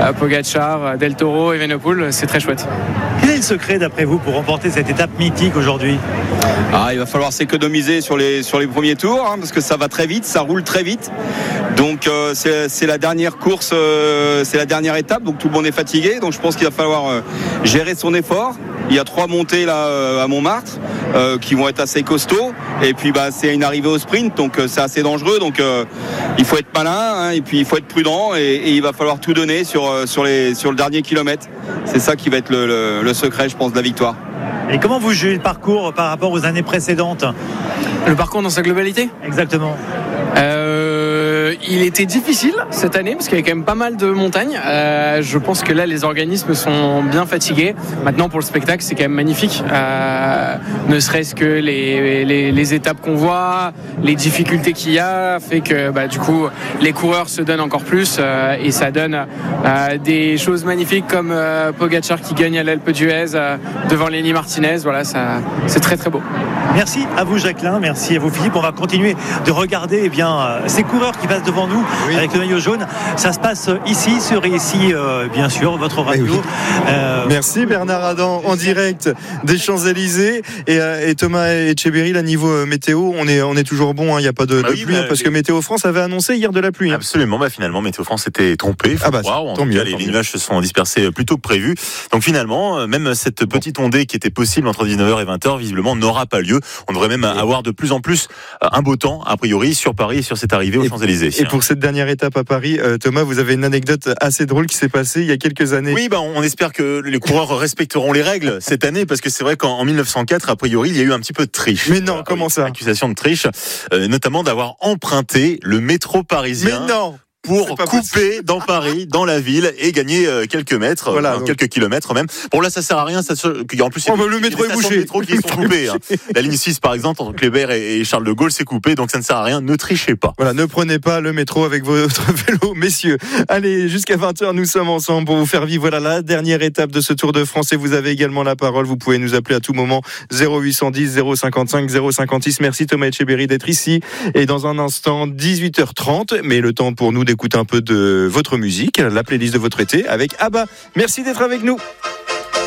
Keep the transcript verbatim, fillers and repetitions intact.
euh, Pogacar, Del Toro, Evenepoel, c'est très chouette. Quel est le secret d'après vous pour remporter cette étape mythique aujourd'hui ? Ah, il va falloir s'économiser sur les, sur les premiers tours hein, parce que ça va très vite, ça roule très vite. Donc euh, c'est, c'est la dernière course, euh, c'est la dernière étape, donc tout le monde est fatigué. Donc je pense qu'il va falloir euh, gérer son effort. Il y a trois montées là euh, à Montmartre euh, qui vont être assez costauds. Et puis bah, c'est une arrivée au sprint, donc euh, c'est assez dangereux. Donc euh, il faut être malin hein, et puis il faut être prudent et, et il va falloir tout donner sur, euh, sur, les, sur le dernier kilomètre. C'est ça qui va être le, le, le secret, je pense, de la victoire. Et comment vous jugez le parcours par rapport aux années précédentes ? Le parcours dans sa globalité ? Exactement. Euh, il était difficile cette année parce qu'il y avait quand même pas mal de montagnes. Euh, je pense que là les organismes sont bien fatigués. Maintenant pour le spectacle c'est quand même magnifique. Euh, ne serait-ce que les, les, les étapes qu'on voit, les difficultés qu'il y a, fait que bah, du coup les coureurs se donnent encore plus euh, et ça donne euh, des choses magnifiques comme euh, Pogacar qui gagne à l'Alpe d'Huez euh, devant Lenny Martinez. Voilà, ça, c'est très très beau. Merci à vous Jacqueline, merci à vous Philippe. On va continuer de regarder eh bien, euh, ces coureurs qui passent devant nous oui. avec le maillot jaune. Ça se passe ici, sur ici, euh, bien sûr, votre radio. Oui. Euh, merci Bernard Adam en direct des Champs-Élysées. Et, euh, et Thomas Etcheberry, là, niveau météo, on est, on est toujours bon, il hein, n'y a pas de, bah de oui, pluie, bah, parce les... que Météo France avait annoncé hier de la pluie. Absolument, bah, finalement, Météo France était trompé. Ah bah, croire, en tant tout mieux, cas, les, les nuages se sont dispersés plus tôt que prévu. Donc finalement, même cette petite ondée qui était possible entre dix-neuf heures et vingt heures, visiblement, n'aura pas lieu. On devrait même et... avoir de plus en plus un beau temps, a priori, sur Paris et sur cette arrivée aux et, Champs-Élysées. Et pour cette dernière étape à Paris, euh, Thomas, vous avez une anecdote assez drôle qui s'est passée il y a quelques années. Oui, bah, on espère que les coureurs respecteront les règles cette année, parce que c'est vrai qu'en mille neuf cent quatre, a priori, il y a eu un petit peu de triche. Mais non, voilà, comment oui, ça ? Accusation de triche, euh, notamment d'avoir emprunté le métro parisien. Mais non ! Pour couper possible. Dans Paris, dans la ville, et gagner euh, quelques mètres, voilà, euh, quelques kilomètres même. Bon là, ça sert à rien. Ça se... En plus, il y a oh, des, bah, le métro des est bouché. De métro qui sont coupées. Hein. La ligne six, par exemple, entre Kléber et Charles de Gaulle, c'est coupé, donc ça ne sert à rien. Ne trichez pas. Voilà, ne prenez pas le métro avec votre vélo, messieurs. Allez, jusqu'à vingt heures, nous sommes ensemble pour vous faire vivre voilà, la dernière étape de ce Tour de France. Et vous avez également la parole. Vous pouvez nous appeler à tout moment zéro huit cent dix, zéro cinquante-cinq, zéro cinquante-six. Merci Thomas Etcheberry d'être ici. Et dans un instant, dix-huit heures trente, mais le temps pour nous d'écouter un peu de votre musique, la playlist de votre été avec Abba. Merci d'être avec nous.